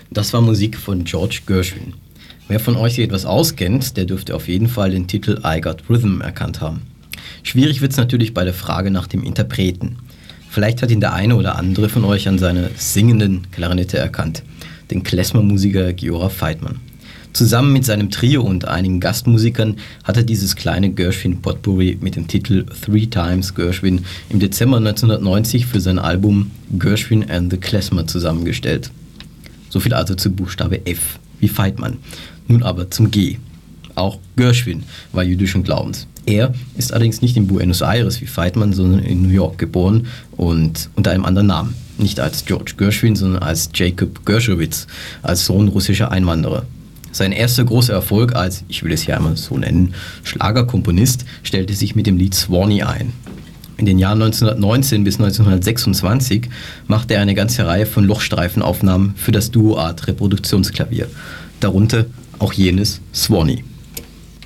Das war Musik von George Gershwin. Wer von euch sich etwas auskennt, der dürfte auf jeden Fall den Titel I Got Rhythm erkannt haben. Schwierig wird es natürlich bei der Frage nach dem Interpreten. Vielleicht hat ihn der eine oder andere von euch an seiner singenden Klarinette erkannt, den Klezmer-Musiker Giora Feidmann. Zusammen mit seinem Trio und einigen Gastmusikern hat er dieses kleine Gershwin-Potpourri mit dem Titel Three Times Gershwin im Dezember 1990 für sein Album Gershwin and the Klezmer zusammengestellt. Soviel also zu Buchstabe F wie Feidmann. Nun aber zum G. Auch Gershwin war jüdischen Glaubens. Er ist allerdings nicht in Buenos Aires wie Feidmann, sondern in New York geboren und unter einem anderen Namen. Nicht als George Gershwin, sondern als Jacob Gershowitz, als Sohn russischer Einwanderer. Sein erster großer Erfolg als, ich will es hier einmal so nennen, Schlagerkomponist stellte sich mit dem Lied Swanee ein. In den Jahren 1919 bis 1926 machte er eine ganze Reihe von Lochstreifenaufnahmen für das Duo Art Reproduktionsklavier, darunter auch jenes Swanee.